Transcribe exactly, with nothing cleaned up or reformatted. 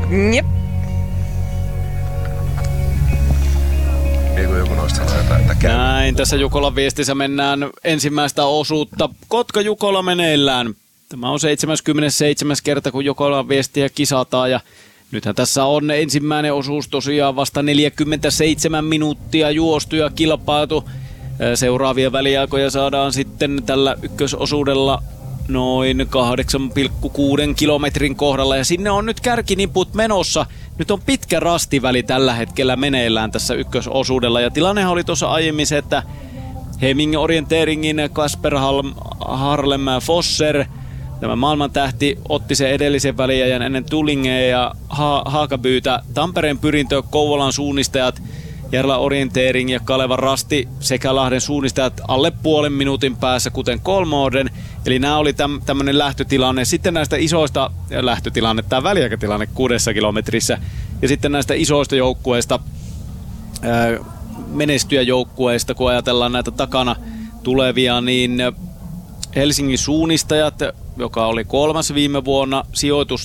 Jep. Eikö joku noista sanoa, että käy? Näin, tässä Jukolan viestissä mennään ensimmäistä osuutta. Kotka-Jukola meneillään. Tämä on seitsemäskymmenesseitsemäs kerta, kun Jukolan viestiä kisataan ja nythän tässä on ensimmäinen osuus tosiaan vasta neljäkymmentäseitsemän minuuttia juostu ja kilpailtu. Seuraavia väliaikoja saadaan sitten tällä ykkösosuudella noin kahdeksan pilkku kuusi kilometrin kohdalla ja sinne on nyt kärkiniput menossa. Nyt on pitkä rastiväli tällä hetkellä meneillään tässä ykkösosuudella ja tilannehan oli tuossa aiemmin se, että Heming Orienteeringin Kasper Harlem Fosser, tämä maailmantähti, otti sen edellisen väliajan ennen Tullingea ja ha- Haakabyytä. Tampereen pyrintö, Kouvolan suunnistajat, Järla Orienteering ja Kaleva Rasti sekä Lahden suunnistajat alle puolen minuutin päässä, kuten Kolmoorden. Eli nämä oli täm, tämmöinen lähtötilanne. Sitten näistä isoista lähtötilanne, tämä väliaikatilanne kuudessa kilometrissä. Ja sitten näistä isoista joukkueista, menestyjäjoukkueista, kun ajatellaan näitä takana tulevia, niin Helsingin suunnistajat, joka oli kolmas viime vuonna, sijoitus